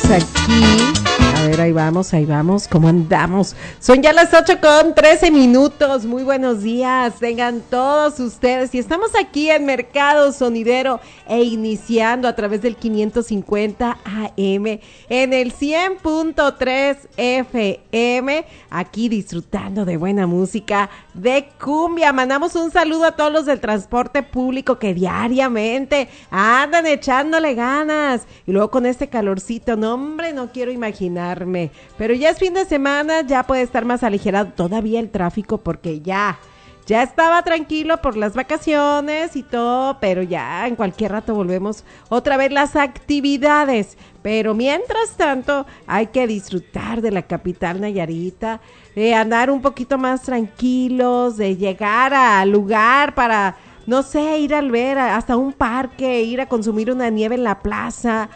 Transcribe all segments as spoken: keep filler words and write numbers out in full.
aquí. A ver, ahí vamos, ahí vamos. ¿Cómo andamos? Son ya las ocho con trece minutos. Muy buenos días. Tengan todos ustedes. Y estamos aquí en Mercado Sonidero e iniciando a través del quinientos cincuenta A M en el cien punto tres F M. Aquí disfrutando de buena música de cumbia. Mandamos un saludo a todos los del transporte público que diariamente andan echándole ganas. Y luego con este calorcito, no hombre, no quiero imaginar. Pero ya es fin de semana, ya puede estar más aligerado todavía el tráfico porque ya, ya estaba tranquilo por las vacaciones y todo, pero ya en cualquier rato volvemos otra vez las actividades. Pero mientras tanto hay que disfrutar de la capital Nayarita, de andar un poquito más tranquilos, de llegar al lugar para, no sé, ir al ver hasta un parque, ir a consumir una nieve en la plaza,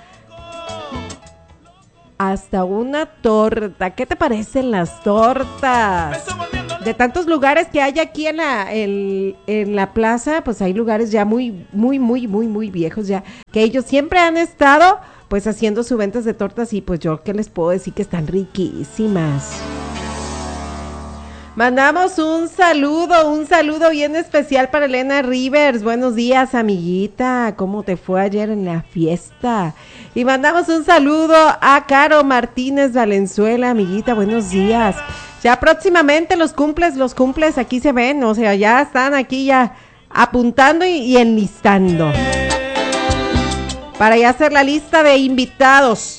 hasta una torta. ¿Qué te parecen las tortas? De tantos lugares que hay aquí en la, en, en la plaza, pues hay lugares ya muy, muy, muy, muy, muy viejos ya, que ellos siempre han estado pues haciendo sus ventas de tortas y pues yo qué les puedo decir que están riquísimas. Mandamos un saludo, un saludo bien especial para Elena Rivers. Buenos días, amiguita. ¿Cómo te fue ayer en la fiesta? Y mandamos un saludo a Caro Martínez Valenzuela, amiguita. Buenos días. Ya próximamente los cumples, los cumples aquí se ven, o sea, ya están aquí ya apuntando y, y enlistando. Para ya hacer la lista de invitados.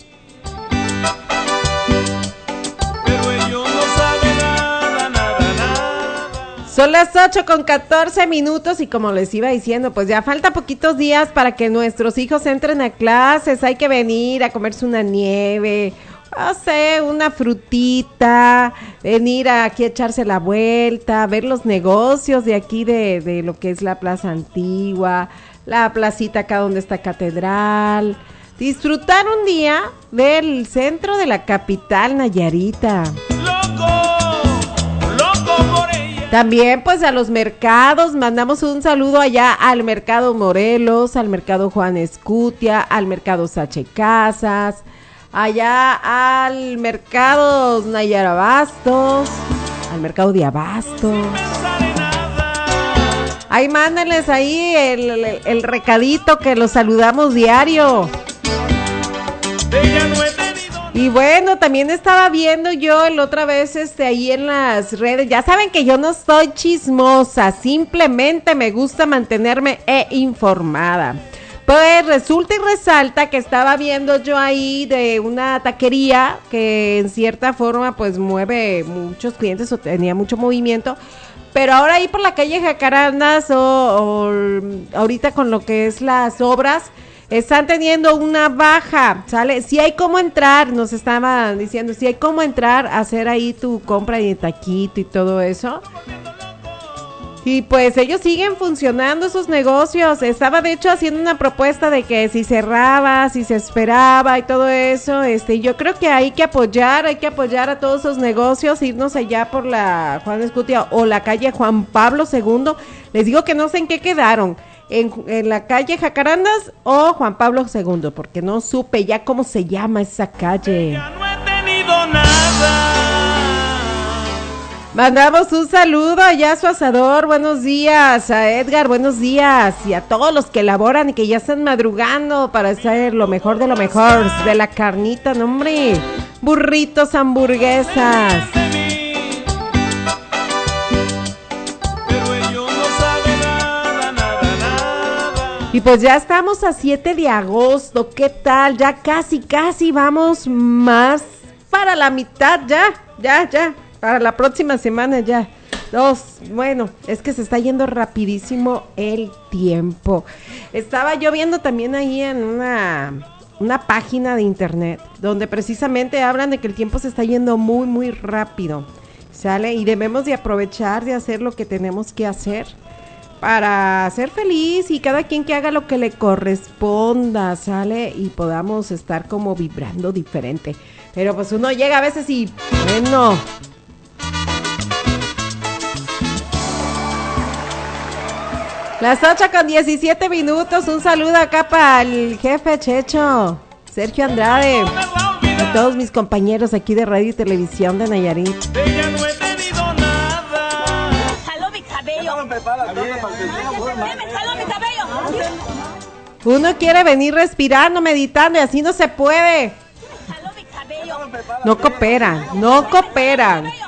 Son las ocho con catorce minutos y como les iba diciendo, pues ya falta poquitos días para que nuestros hijos entren a clases. Hay que venir a comerse una nieve, no sé, una frutita, venir aquí a echarse la vuelta, ver los negocios de aquí de, de lo que es la Plaza Antigua, la placita acá donde está Catedral. Disfrutar un día del centro de la capital Nayarita. También pues a los mercados, mandamos un saludo allá al Mercado Morelos, al Mercado Juan Escutia, al Mercado Sache Casas, allá al Mercado Nayara Abastos, al Mercado de Abastos. Ahí mándenles ahí el, el, el recadito que los saludamos diario. Y bueno, también estaba viendo yo la otra vez este ahí en las redes, ya saben que yo no soy chismosa, simplemente me gusta mantenerme e informada. Pues resulta y resalta que estaba viendo yo ahí de una taquería que en cierta forma pues mueve muchos clientes o tenía mucho movimiento, pero ahora ahí por la calle Jacarandas o, o ahorita con lo que es las obras, están teniendo una baja, ¿sale? Si hay cómo entrar, nos estaban diciendo, si hay cómo entrar, hacer ahí tu compra de taquito y todo eso. Y pues ellos siguen funcionando esos negocios. Estaba de hecho haciendo una propuesta de que si cerraba, si se esperaba y todo eso, este, yo creo que hay que apoyar, hay que apoyar a todos esos negocios, irnos allá por la Juan Escutia o la calle Juan Pablo segundo. Les digo que no sé en qué quedaron. En, en la calle Jacarandas o Juan Pablo segundo, porque no supe ya cómo se llama esa calle. Ya no he tenido nada. Mandamos un saludo allá a su asador, buenos días, a Edgar, buenos días, y a todos los que laboran y que ya están madrugando para hacer lo mejor de lo mejor, de la carnita, no hombre, burritos, hamburguesas. Y pues ya estamos a siete de agosto, ¿qué tal? Ya casi, casi vamos más para la mitad, ya, ya, ya, para la próxima semana ya. Dos, bueno, es que se está yendo rapidísimo el tiempo. Estaba yo viendo también ahí en una, una página de internet, donde precisamente hablan de que el tiempo se está yendo muy, muy rápido, ¿sale? Y debemos de aprovechar de hacer lo que tenemos que hacer para ser feliz y cada quien que haga lo que le corresponda, ¿sale? Y podamos estar como vibrando diferente. Pero pues uno llega a veces y, bueno. Las ocho con diecisiete minutos, un saludo acá para el jefe Checho, Sergio Andrade. Y todos mis compañeros aquí de radio y televisión de Nayarit. Ella no he tenido nada. Jaló mi cabello. Me jaló mi cabello. Uno quiere venir respirando, meditando y así no se puede. Jaló mi cabello. No cooperan, no cooperan.